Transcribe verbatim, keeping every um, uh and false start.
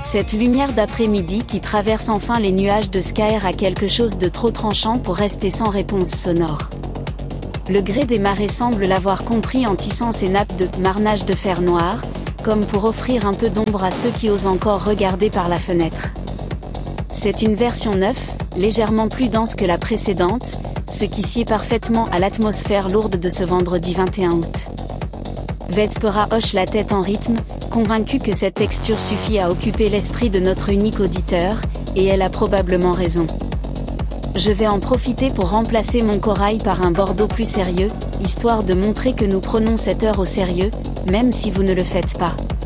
Cette lumière d'après-midi qui traverse enfin les nuages de Skyr a quelque chose de trop tranchant pour rester sans réponse sonore. Le gré des marées semble l'avoir compris en tissant ses nappes de marnage de fer noir, comme pour offrir un peu d'ombre à ceux qui osent encore regarder par la fenêtre. C'est une version neuve, légèrement plus dense que la précédente, ce qui sied parfaitement à l'atmosphère lourde de ce vendredi vingt et un août. Vespera hoche la tête en rythme, convaincue que cette texture suffit à occuper l'esprit de notre unique auditeur, et elle a probablement raison. Je vais en profiter pour remplacer mon corail par un bordeaux plus sérieux, histoire de montrer que nous prenons cette heure au sérieux, même si vous ne le faites pas.